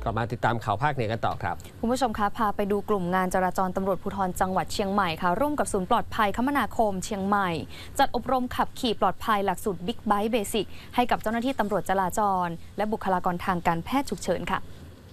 กลับมาติดตามข่าวภาคเหนือกันต่อครับคุณผู้ชมคะพาไปดูกลุ่มงานจราจรตำรวจภูธรจังหวัดเชียงใหม่ค่ะร่วมกับศูนย์ปลอดภัยคมนาคมเชียงใหม่จัดอบรมขับขี่ปลอดภัยหลักสูตรบิ๊กไบค์เบสิกให้กับเจ้าหน้าที่ตำรวจจราจรและบุคลากรทางการแพทย์ฉุกเฉินค่ะ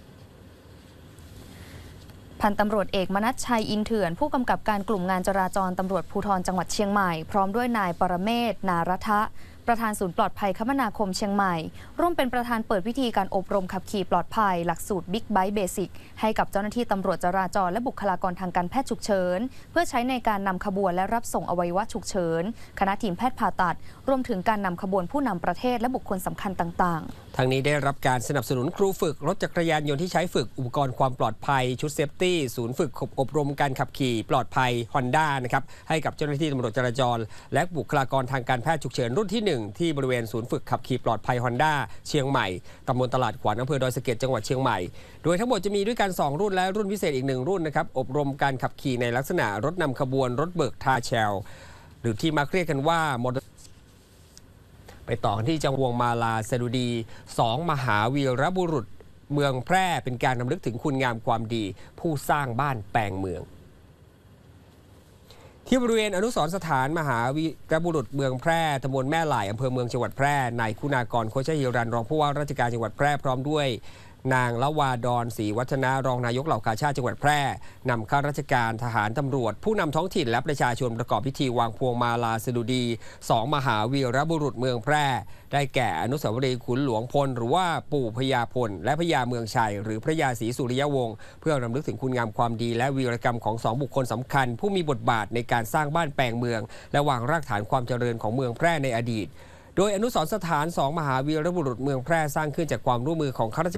พันตำรวจเอกมนัสชัยอินเถื่อนผู้กำกับการกลุ่มงานจราจรตำรวจภูธรจังหวัดเชียงใหม่พร้อมด้วยนายปรเมศนารัฐะประธานศูนย์ปลอดภัยคมนาคมเชียงใหม่ร่วมเป็นประธานเปิดพิธีการอบรมขับขี่ปลอดภัยหลักสูตรบิ๊กไบค์เบสิกให้กับเจ้าหน้าที่ตำรวจจราจรและบุคลากรทางการแพทย์ฉุกเฉินเพื่อใช้ในการนำขบวนและรับส่งอวัยวะฉุกเฉินคณะทีมแพทย์ผ่าตัดรวมถึงการนำขบวนผู้นำประเทศและบุคคลสำคัญต่างๆทั้งนี้ได้รับการสนับสนุนครูฝึกรถจักรยานยนต์ที่ใช้ฝึกอุปกรณ์ความปลอดภัยชุดเซฟตี้ศูนย์ฝึกอบรมการขับขี่ปลอดภัย Honda นะครับให้กับเจ้าหน้าที่ตำรวจจราจรและบุคลากรทางการแพทย์ฉุกเฉินรุ่นที่1ที่บริเวณศูนย์ฝึกขับขี่ปลอดภัย Honda เชียงใหม่ตำบลตลาดขวัญอำเภอดอยสะเก็ดจังหวัดเชียงใหม่โดยทั้งหมดจะมีด้วยกัน2รุ่นและรุ่นพิเศษอีก1รุ่นนะครับอบรมการขับขี่ในลักษณะรถนำขบวนรถเบิกทาแชลหรือที่มักเรียกกันว่ามอเตอร์ไปต่อที่จังหวัดมาลาสดุดี2มหาวีรบุรุษเมืองแพร่เป็นการรำลึกถึงคุณงามความดีผู้สร้างบ้านแปลงเมืองที่บริเวณอนุสรณ์สถานมหาวีรบุรุษเมืองแพร่ตำบลแม่หล่ายอำเภอเมืองจังหวัดแพร่นายคุณากรโคชฮิรันรองผู้ว่าราชการจังหวัดแพร่พร้อมด้วยนางละวาดอนศรีวัฒนารองนายกเหล่ากาชาติจังหวัดแพร่นำข้าราชการทหารตำรวจผู้นำท้องถิ่นและประชาชนประกอบพิธีวางพวงมาลาสดุดี2มหาวีรบุรุษเมืองแพร่ได้แก่อนุสาวรีย์ขุนหลวงพลหรือว่าปู่พญาพลและพญาเมืองชัยหรือพระยาศรีสุริยวงศ์เพื่อรำลึกถึงคุณงามความดีและวีรกรรมของ2บุคคลสำคัญผู้มีบทบาทในการสร้างบ้านแปลงเมืองและวางรากฐานความเจริญของเมืองแพร่ในอดีตโดยอนุสรณ์สถาน2มหาวีรบุรุษเมืองแพร่สร้างขึ้นจากความร่วมมือของข้าราช